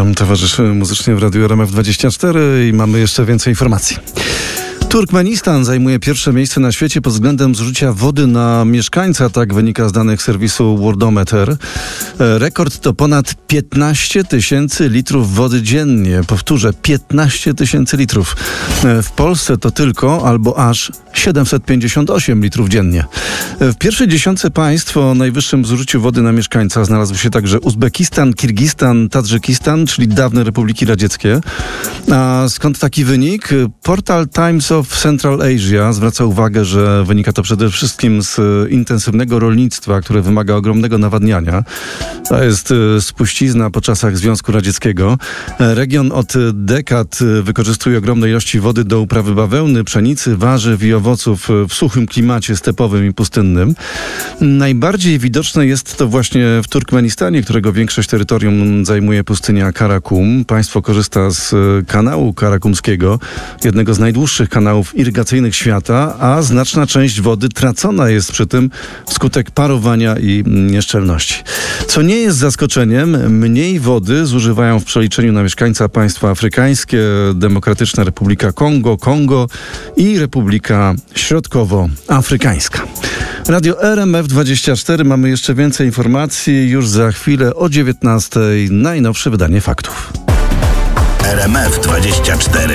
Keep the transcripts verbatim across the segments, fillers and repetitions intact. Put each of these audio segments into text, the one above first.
nam towarzyszy muzycznie w Radiu R M F dwadzieścia cztery i mamy jeszcze więcej informacji. Turkmenistan zajmuje pierwsze miejsce na świecie pod względem zużycia wody na mieszkańca, tak wynika z danych serwisu Worldometer. Rekord to ponad piętnaście tysięcy litrów wody dziennie. Powtórzę, piętnaście tysięcy litrów. W Polsce to tylko albo aż siedemset pięćdziesiąt osiem litrów dziennie. W pierwszej dziesiątce państw o najwyższym zużyciu wody na mieszkańca znalazł się także Uzbekistan, Kirgistan, Tadżykistan, czyli dawne republiki radzieckie. A skąd taki wynik? Portal Times of Central Asia zwraca uwagę, że wynika to przede wszystkim z intensywnego rolnictwa, które wymaga ogromnego nawadniania. To jest spuścizna po czasach Związku Radzieckiego. Region od dekad wykorzystuje ogromne ilości wody do uprawy bawełny, pszenicy, warzyw i owoców w suchym klimacie stepowym i pustynnym. Najbardziej widoczne jest to właśnie w Turkmenistanie, którego większość terytorium zajmuje pustynia Karakum. Państwo korzysta z kanału karakumskiego, jednego z najdłuższych kanałów irygacyjnych świata, a znaczna część wody tracona jest przy tym wskutek parowania i nieszczelności. Co nie jest zaskoczeniem, mniej wody zużywają w przeliczeniu na mieszkańca państwa afrykańskie, Demokratyczna Republika Kongo, Kongo i Republika Środkowoafrykańska. Radio R M F dwadzieścia cztery. Mamy jeszcze więcej informacji. Już za chwilę o dziewiętnastej najnowsze wydanie faktów. R M F dwadzieścia cztery.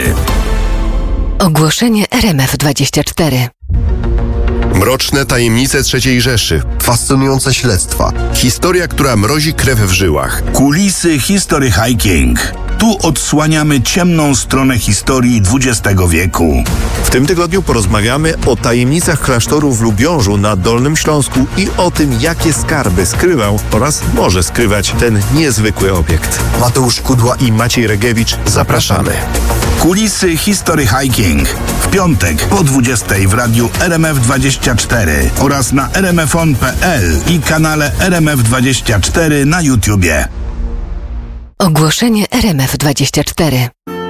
Ogłoszenie R M F dwadzieścia cztery. Mroczne tajemnice trzeciej Rzeszy. Fascynujące śledztwa. Historia, która mrozi krew w żyłach. Kulisy History Hiking. Tu odsłaniamy ciemną stronę historii dwudziestego wieku. W tym tygodniu porozmawiamy o tajemnicach klasztoru w Lubiążu na Dolnym Śląsku i o tym, jakie skarby skrywał oraz może skrywać ten niezwykły obiekt. Mateusz Kudła I Maciej Regiewicz, zapraszamy. Kulisy History Hiking. W piątek po dwudziestej w radiu R M F dwadzieścia cztery oraz na r m f on kropka p l i kanale R M F dwadzieścia cztery na YouTubie. Ogłoszenie R M F dwadzieścia cztery.